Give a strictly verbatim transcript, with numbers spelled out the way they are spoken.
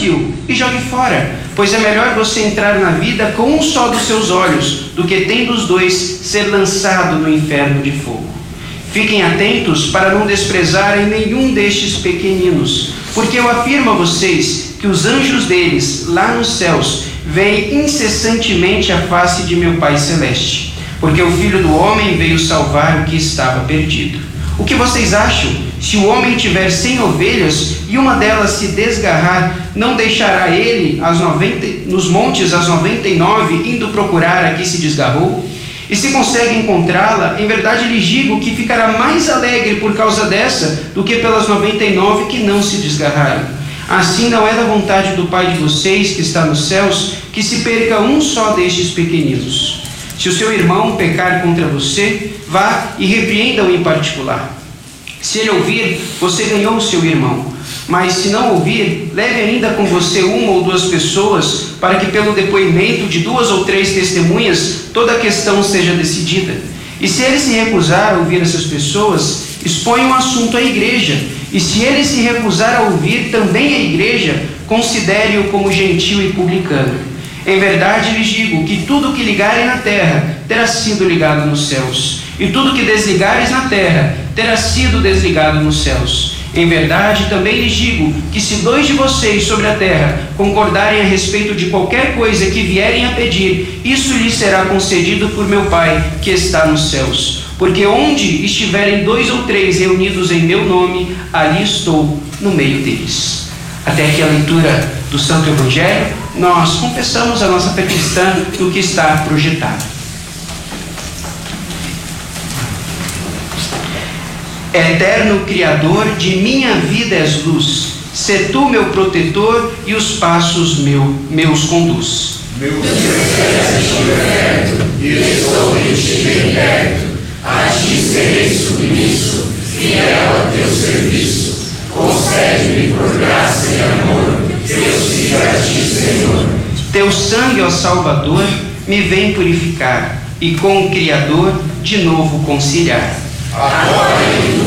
arranque-o e jogue fora, pois é melhor você entrar na vida com um só dos seus olhos, do que tendo os dois ser lançado no inferno de fogo. Fiquem atentos para não desprezarem nenhum destes pequeninos, porque eu afirmo a vocês que os anjos deles, lá nos céus, veem incessantemente a face de meu Pai Celeste, porque o Filho do Homem veio salvar o que estava perdido. O que vocês acham? Se o homem tiver cem ovelhas e uma delas se desgarrar, não deixará ele as noventa, nos montes as noventa e nove, indo procurar a que se desgarrou? E se consegue encontrá-la, em verdade lhes digo que ficará mais alegre por causa dessa do que pelas noventa e nove que não se desgarraram. Assim não é da vontade do Pai de vocês, que está nos céus, que se perca um só destes pequeninos. Se o seu irmão pecar contra você, vá e repreenda-o em particular. Se ele ouvir, você ganhou o seu irmão. Mas se não ouvir, leve ainda com você uma ou duas pessoas, para que pelo depoimento de duas ou três testemunhas, toda a questão seja decidida. E se ele se recusar a ouvir essas pessoas, exponha o assunto à igreja. E se ele se recusar a ouvir também a igreja, considere-o como gentil e publicano. Em verdade lhes digo que tudo o que ligarem na terra terá sido ligado nos céus, e tudo o que desligares na terra terá sido desligado nos céus. Em verdade também lhes digo que se dois de vocês sobre a terra concordarem a respeito de qualquer coisa que vierem a pedir, isso lhes será concedido por meu Pai que está nos céus. Porque onde estiverem dois ou três reunidos em meu nome, ali estou no meio deles. Até aqui a leitura do Santo Evangelho. Nós confessamos a nossa fé cristã no que está projetado. Eterno Criador, de minha vida és luz, sê tu meu protetor e os passos meu, meus conduz. Meu Deus, estive perto e estou em ti bem perto, a ti serei submisso, fiel a teu serviço. Concede-me por graça e amor, eu sigo a ti, Senhor. Teu sangue, ó Salvador, me vem purificar e com o Criador de novo conciliar. Agora